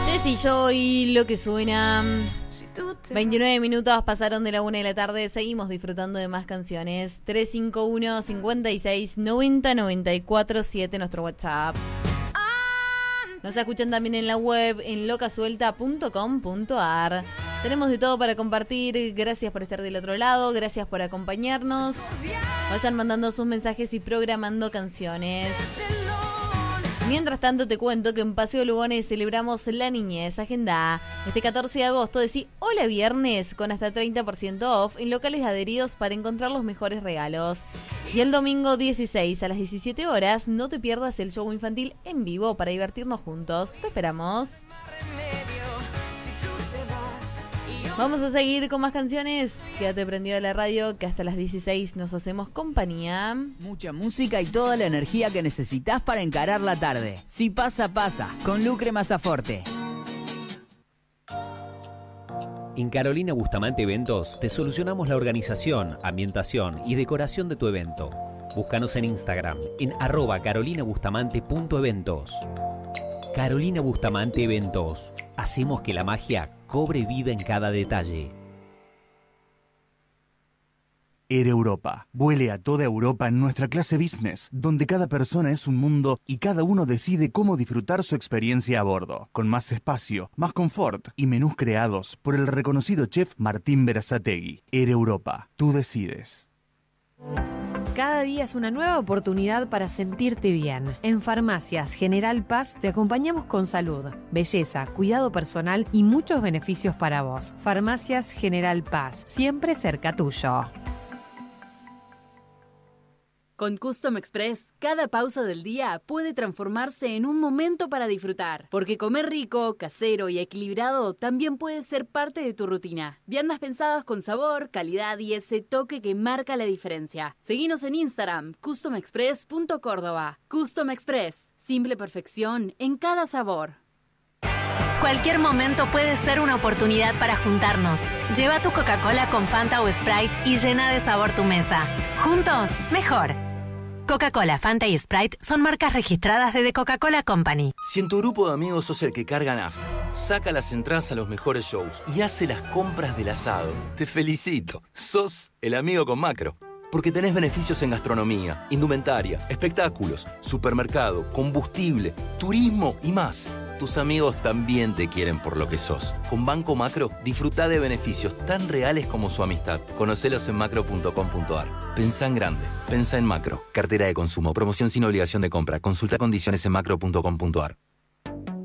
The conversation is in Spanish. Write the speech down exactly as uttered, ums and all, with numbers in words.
Jessy Joy, lo que suena. veintinueve minutos pasaron de la una de la tarde. Seguimos disfrutando de más canciones. tres cinco uno, cincuenta y seis, noventa, noventa y cuatro, siete, nuestro WhatsApp. Nos escuchan también en la web en locasuelta punto com punto ar. Tenemos de todo para compartir. Gracias por estar del otro lado. Gracias por acompañarnos. Vayan mandando sus mensajes y programando canciones. Mientras tanto te cuento que en Paseo Lugones celebramos la niñez. Agenda este catorce de agosto, decí hola viernes con hasta treinta por ciento off en locales adheridos para encontrar los mejores regalos. Y el domingo dieciséis a las diecisiete horas no te pierdas el show infantil en vivo para divertirnos juntos. Te esperamos. Vamos a seguir con más canciones. Quédate prendido a la radio que hasta las dieciséis nos hacemos compañía. Mucha música y toda la energía que necesitas para encarar la tarde. Si pasa, pasa. Con Lucre Mazzaforte. En Carolina Bustamante Eventos te solucionamos la organización, ambientación y decoración de tu evento. Búscanos en Instagram en arroba carolinabustamante punto eventos. Carolina Bustamante Eventos. Hacemos que la magia cobre vida en cada detalle. Air Europa. Vuele a toda Europa en nuestra clase business, donde cada persona es un mundo y cada uno decide cómo disfrutar su experiencia a bordo, con más espacio, más confort y menús creados por el reconocido chef Martín Berazategui. Air Europa. Tú decides. Cada día es una nueva oportunidad para sentirte bien. En Farmacias General Paz te acompañamos con salud, belleza, cuidado personal y muchos beneficios para vos. Farmacias General Paz, siempre cerca tuyo. Con Custom Express, cada pausa del día puede transformarse en un momento para disfrutar. Porque comer rico, casero y equilibrado también puede ser parte de tu rutina. Viandas pensadas con sabor, calidad y ese toque que marca la diferencia. Seguinos en Instagram, custom express punto córdoba. Custom Express, simple perfección en cada sabor. Cualquier momento puede ser una oportunidad para juntarnos. Lleva tu Coca-Cola con Fanta o Sprite y llena de sabor tu mesa. Juntos, mejor. Coca-Cola, Fanta y Sprite son marcas registradas de The Coca-Cola Company. Si en tu grupo de amigos sos el que carga nafta, saca las entradas a los mejores shows y hace las compras del asado, te felicito. Sos el amigo con Macro. Porque tenés beneficios en gastronomía, indumentaria, espectáculos, supermercado, combustible, turismo y más. Tus amigos también te quieren por lo que sos. Con Banco Macro, disfrutá de beneficios tan reales como su amistad. Conocelos en macro punto com punto ar. Pensá en grande. Pensá en Macro. Cartera de consumo. Promoción sin obligación de compra. Consulta condiciones en macro punto com punto ar.